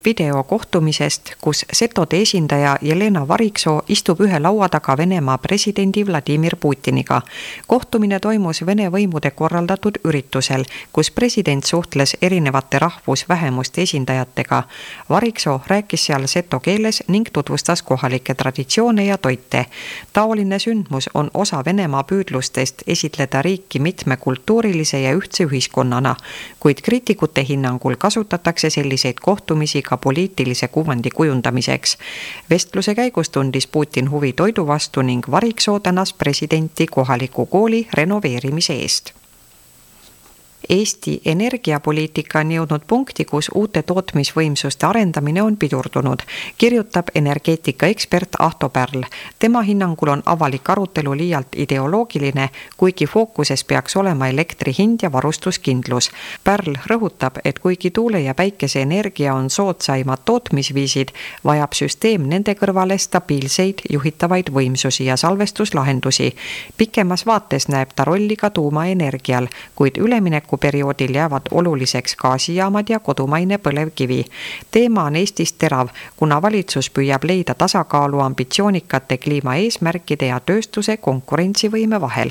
videokohtumisest, kus setode esindaja Jelena Variksoo istub ühe laua taga Venemaa presidendi Vladimir Putiniga. Kohtumine toimus Vene võimude korraldatud üritusel, kus president suhtles erinevate rahvusvähemuste esindajatega. Variksoo rääkis seal seto keeles ning tutvustas kohalikke traditsioone ja toite. Taoline sündmus on osa Venemaa püüdlustest esitleda riiki mitmekultuurilise ja ühtse ühiskonnana, kuid kriitikute hinnangul kasutatakse selliseid kohtumisi ka poliitilise kuvandi kujundamiseks. Vestluse käigus tundis Putin huvi toidu vastu ning Variksoo tänas presidenti kohaliku kooli renoveerimise eest. Eesti energiapoliitika on jõudnud punkti, kus uute tootmisvõimsuste arendamine on pidurdunud, kirjutab energeetikaekspert Ahto Pärl. Tema hinnangul on avalik arutelu liialt ideoloogiline, kuigi fookuses peaks olema elektri hind ja varustuskindlus. Pärl rõhutab, et kuigi tuule- ja päikeseenergia on soodsaimad tootmisviisid, vajab süsteem nende kõrvale stabiilseid juhitavaid võimsusi ja salvestuslahendusi. Pikemas vaates näeb ta rolli ka tuumaenergial, kuid üleminekuperioodil jäävad oluliseks gaasijaamad ja kodumaine põlevkivi. Teema on Eestis terav, kuna valitsus püüab leida tasakaalu ambitsioonikate kliimaeesmärkide ja tööstuse konkurentsivõime vahel.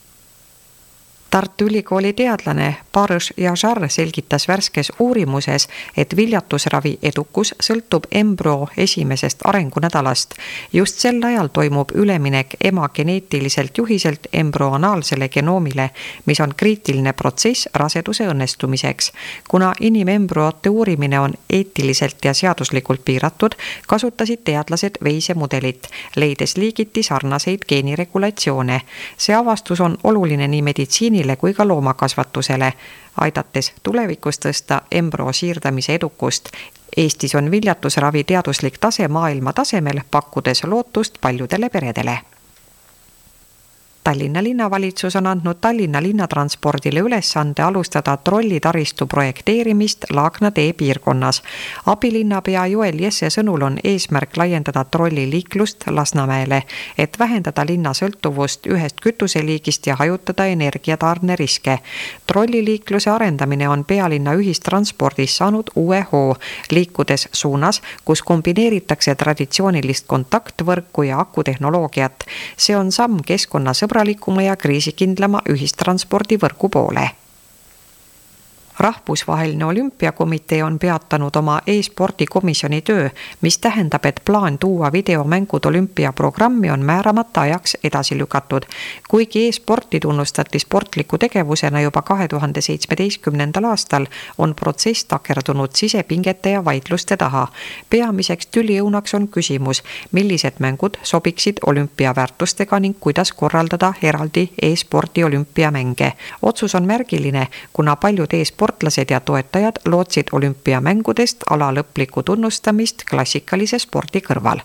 Tartu Ülikooli teadlane Paris Jažar selgitas värskes uurimuses, et viljatusravi edukus sõltub embrüo esimesest arengunädalast. Just sel ajal toimub üleminek ema geneetiliselt juhiselt embrüonaalsele genoomile, mis on kriitiline protsess raseduse õnnestumiseks. Kuna inimembrüote uurimine on eetiliselt ja seaduslikult piiratud, kasutasid teadlased veisemudelit, leides liigiti sarnaseid geeniregulatsioone. See avastus on oluline nii meditsiinile kui ka loomakasvatusele, aidates tulevikus tõsta embrüo siirdamise edukust. Eestis on viljatusravi teaduslik tase maailma tasemel, pakkudes lootust paljudele peredele. Tallinna linnavalitsus on andnud Tallinna linnatranspordile ülesande alustada trollitaristu projekteerimist Laagna tee piirkonnas. Abilinnapea Joel Jesse sõnul on eesmärk laiendada trolliliiklust Lasnamäele, et vähendada linna sõltuvust ühest kütuseliigist ja hajutada energiatarne riske. Trolliliikluse arendamine on pealinna ühistranspordis saanud uue hoo, liikudes suunas, kus kombineeritakse traditsioonilist kontaktvõrku ja akutehnoloogiat. See on samm keskkonnasõbralikuma ja kriisikindlama ühistranspordivõrgu poole. Rahvusvaheline olümpiakomitee on peatanud oma e-spordikomisjoni töö, mis tähendab, et plaan tuua videomängud olümpiaprogrammi on määramata ajaks edasi lükatud. Kuigi e-sporti tunnustati sportliku tegevusena juba 2017. aastal, on protsess takerdunud sisepingete ja vaidluste taha. Peamiseks tüliõunaks on küsimus, millised mängud sobiksid olümpiaväärtustega ning kuidas korraldada eraldi e-spordi olümpiamänge. Otsus on märgiline, kuna paljud sportlased ja toetajad lootsid olümpiamängudest ala lõplikku tunnustamist klassikalise spordi kõrval.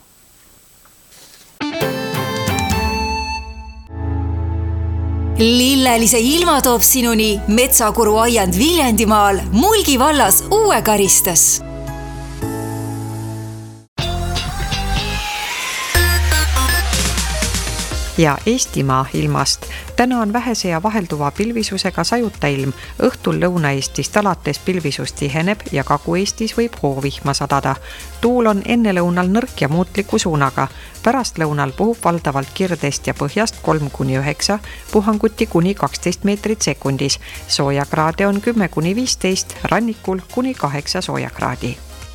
Lillelise ilma toob sinuni Metsakuru aiand Viljandimaal Mulgi vallas Uue Karistas. Ja Eestimaa ilmast. Täna on vähese ja vahelduva pilvisusega sajuta ilm. Õhtul Lõuna-Eestist alates pilvisus tiheneb ja Kagu-Eestis võib hoovihma sadada. Tuul on enne lõunal nõrk ja muutliku suunaga. Pärast lõunal puhub valdavalt kirdest ja põhjast 3-9, puhanguti kuni 12 meetrit sekundis. Soojakraade on 10-15, rannikul kuni 8 soojakraadi.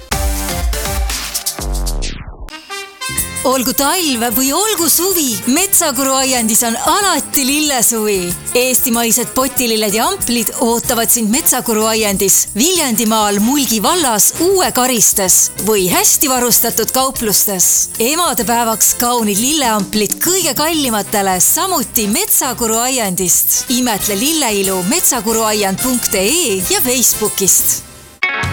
Olgu talv või olgu suvi, Metsakuru aiandis on alati lillesuvi. Eestimaised potililled ja amplid ootavad sind Metsakuru aiandis Viljandimaal Mulgi vallas Uue Karistas või hästi varustatud kauplustes. Emadepäevaks kaunid lilleamplid kõige kallimatele, samuti Metsakuru aiandist. Imetle lilleilu metsakuruaiand.ee ja Facebookist.